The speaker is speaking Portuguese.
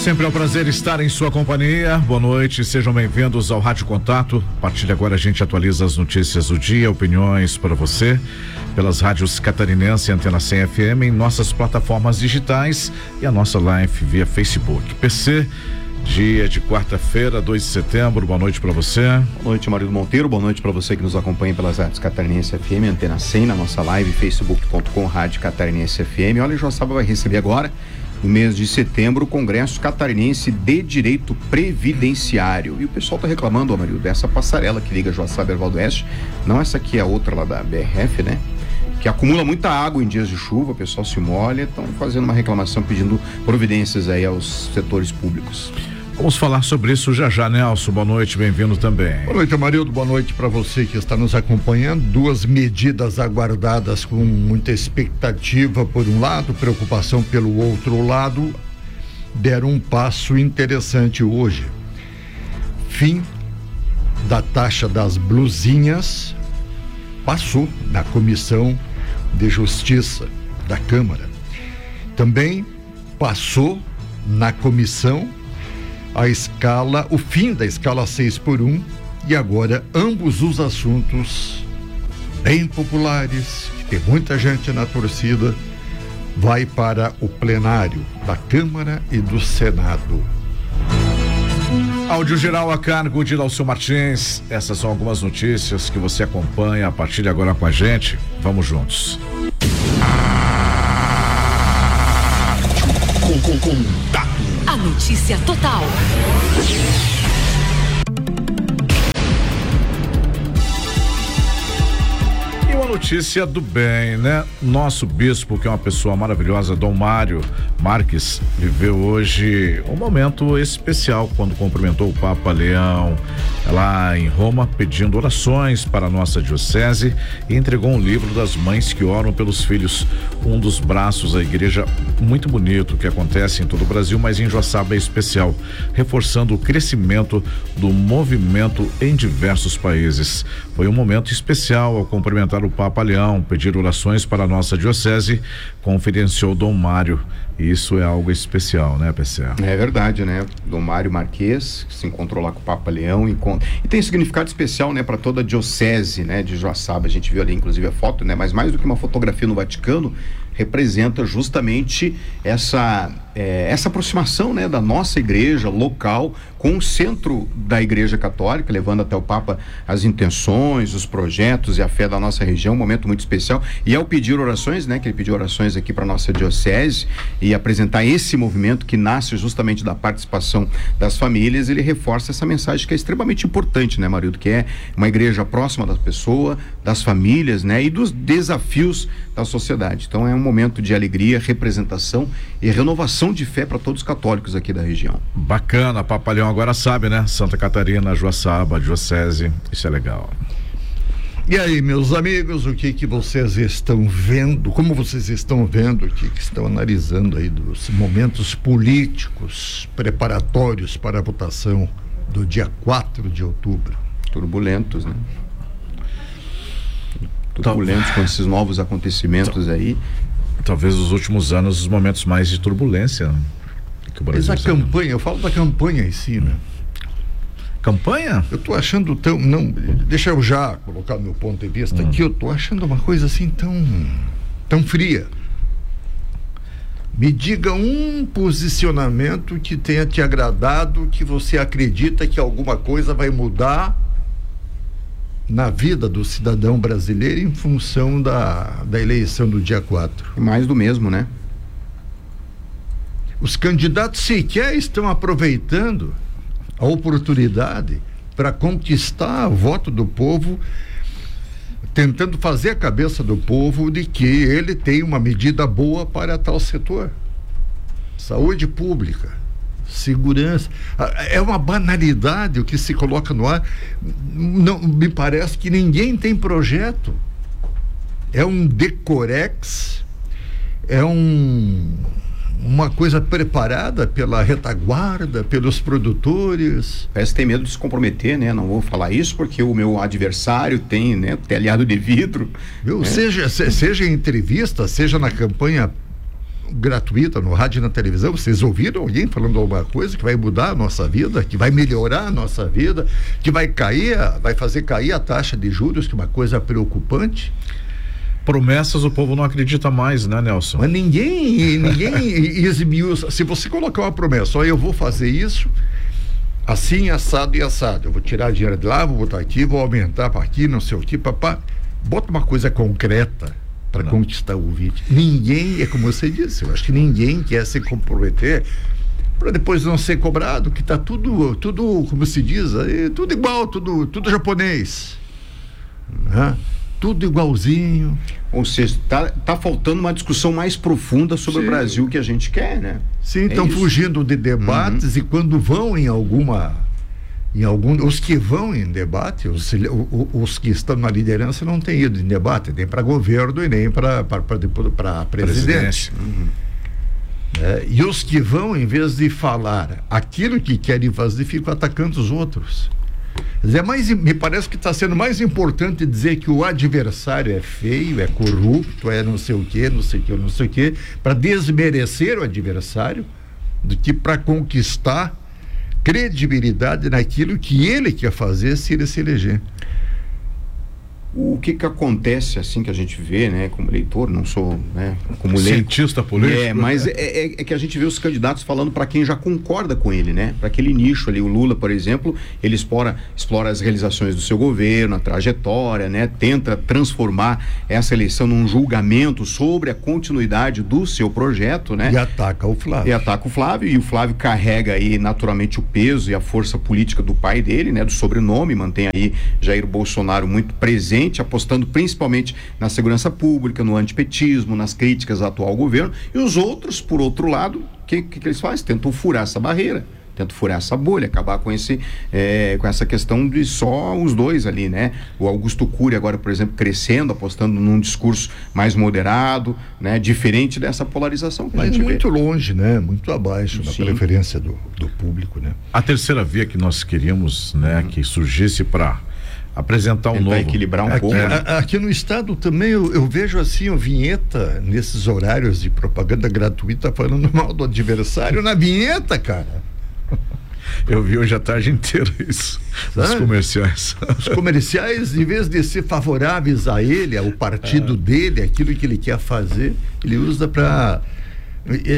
Sempre é um prazer estar em sua companhia. Boa noite, sejam bem-vindos ao Rádio Contato. A partir de agora a gente atualiza as notícias do dia, opiniões para você, pelas rádios Catarinense e Antena 100 FM, em nossas plataformas digitais e a nossa live via Facebook. PC, dia de quarta-feira, 2 de setembro, boa noite para você. Boa noite, Marido Monteiro, boa noite para você que nos acompanha pelas rádios Catarinense FM, Antena 100, na nossa live, facebook.com, Rádio Catarinense FM. Olha, Joaçaba vai receber agora, no mês de setembro, o Congresso Catarinense de Direito Previdenciário. E o pessoal está reclamando, Amarildo, dessa passarela que liga Joaçaba e Ervaldo Oeste. Não essa aqui, a outra lá da BRF, né? Que acumula muita água em dias de chuva, o pessoal se molha, estão fazendo uma reclamação, pedindo providências aí aos setores públicos. Vamos falar sobre isso já, Nelson. Boa noite, bem-vindo também. Boa noite, Amarildo. Boa noite para você que está nos acompanhando. Duas medidas aguardadas com muita expectativa por um lado, preocupação pelo outro lado, deram um passo interessante hoje. Fim da taxa das blusinhas passou na Comissão de Justiça da Câmara. Também passou na comissão o fim da escala 6x1, e agora ambos os assuntos bem populares, que tem muita gente na torcida, vai para o plenário da Câmara e do Senado. Áudio geral a cargo de Laucio Martins. Essas são algumas notícias que você acompanha a partir de agora com a gente. Vamos juntos. A notícia total. E uma notícia do bem, né? Nosso bispo, que é uma pessoa maravilhosa, Dom Mário Marques, viveu hoje um momento especial quando cumprimentou o Papa Leão lá em Roma, pedindo orações para a nossa diocese, e entregou um livro das mães que oram pelos filhos, um dos braços da igreja, muito bonito, que acontece em todo o Brasil, mas em Joaçaba é especial, reforçando o crescimento do movimento em diversos países. Foi um momento especial ao cumprimentar o Papa Leão, pedir orações para a nossa diocese, confidenciou Dom Mário. Isso é algo especial, né, PC? É verdade, né? Dom Mário Marques, que se encontrou lá com o Papa Leão, e tem significado especial, né, para toda a diocese, né, de Joaçaba. A gente viu ali, inclusive, a foto, né? Mas mais do que uma fotografia no Vaticano, representa justamente essa aproximação, né, da nossa igreja local com o centro da Igreja Católica, levando até o Papa as intenções, os projetos e a fé da nossa região, um momento muito especial. E ao pedir orações, né, que ele pediu orações aqui para nossa diocese e apresentar esse movimento que nasce justamente da participação das famílias, ele reforça essa mensagem que é extremamente importante, né, Marildo, que é uma igreja próxima da pessoa, das famílias, né, e dos desafios da sociedade. Então é um momento de alegria, representação e renovação de fé para todos os católicos aqui da região. Bacana, Papa Leão agora sabe, né? Santa Catarina, Joaçaba, diocese, isso é legal. E aí, meus amigos, o que vocês estão vendo, como vocês estão vendo, o que estão analisando aí dos momentos políticos preparatórios para a votação do dia 4 de outubro? Turbulentos, né? Turbulentos com esses novos acontecimentos aí. Talvez nos últimos anos os momentos mais de turbulência que o Brasil. Mas a campanha, eu falo da campanha em si, né? Campanha? Eu tô achando deixa eu já colocar meu ponto de vista aqui, eu tô achando uma coisa assim tão fria. Me diga um posicionamento que tenha te agradado, que você acredita que alguma coisa vai mudar na vida do cidadão brasileiro em função da eleição do dia 4. Mais do mesmo, né? Os candidatos sequer estão aproveitando a oportunidade para conquistar o voto do povo, tentando fazer a cabeça do povo de que ele tem uma medida boa para tal setor. Saúde pública, segurança. É uma banalidade o que se coloca no ar. Não, me parece que ninguém tem projeto. É um decorex, é uma coisa preparada pela retaguarda, pelos produtores. Parece que tem medo de se comprometer, né? Não vou falar isso porque o meu adversário tem, né, telhado de vidro. Seja em entrevista, seja na campanha, gratuita no rádio e na televisão. Vocês ouviram alguém falando alguma coisa que vai mudar a nossa vida, que vai melhorar a nossa vida, que vai fazer cair a taxa de juros, que é uma coisa preocupante? Promessas o povo não acredita mais, né, Nelson? Mas ninguém esmiuça. Se você colocar uma promessa, eu vou fazer isso assim, assado e assado, eu vou tirar dinheiro de lá, vou botar aqui, vou aumentar para aqui, não sei o que, papá, bota uma coisa concreta para conquistar o ouvinte. Ninguém, é como você disse, eu acho que ninguém quer se comprometer para depois não ser cobrado, que tá tudo, como se diz, tudo igual, tudo japonês, né? Tudo igualzinho. Ou seja, tá faltando uma discussão mais profunda sobre o Brasil que a gente quer, né? Sim, estão fugindo de debates, e quando vão os que vão em debate, os que estão na liderança não têm ido em debate, nem para governo e nem para presidente. E os que vão, em vez de falar aquilo que querem fazer, ficam atacando os outros. Me parece que está sendo mais importante dizer que o adversário é feio, é corrupto, é não sei o que, para desmerecer o adversário, do que para conquistar credibilidade naquilo que ele quer fazer se ele se eleger. O que acontece, assim, que a gente vê, né, como eleitor, não sou, né, como cientista político, mas é que a gente vê os candidatos falando para quem já concorda com ele, né, para aquele nicho ali. O Lula, por exemplo, ele explora as realizações do seu governo, a trajetória, né, tenta transformar essa eleição num julgamento sobre a continuidade do seu projeto, né. E ataca o Flávio. E o Flávio carrega aí naturalmente o peso e a força política do pai dele, né, do sobrenome, mantém aí Jair Bolsonaro muito presente, apostando principalmente na segurança pública, no antipetismo, nas críticas ao atual governo. E os outros, por outro lado, o que eles fazem? Tentam furar essa barreira, tentam furar essa bolha, acabar com essa questão de só os dois ali, né? O Augusto Cury agora, por exemplo, crescendo, apostando num discurso mais moderado, né? Diferente dessa polarização que a gente vê. Muito longe, né? Muito abaixo da preferência do público, né? A terceira via que nós queríamos, né, que surgisse para apresentar um novo, equilibrar um pouco. Aqui no estado também eu vejo assim, a vinheta nesses horários de propaganda gratuita falando mal do adversário na vinheta, cara. Eu vi hoje a tarde inteira isso, nos comerciais. Os comerciais, em vez de ser favoráveis a ele, ao partido dele, aquilo que ele quer fazer, ele usa para